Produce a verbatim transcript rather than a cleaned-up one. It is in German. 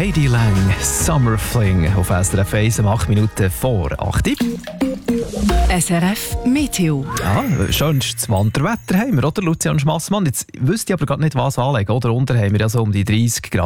Katie Lang, Summer Fling auf S R F eins um acht Minuten vor acht. S R F Meteo. Ja, schönstes Wanderwetter haben wir, oder Lucian Schmassmann? Jetzt wüsste ich aber gerade nicht, was anlegen. Oder unter haben wir ja so um die dreißig Grad.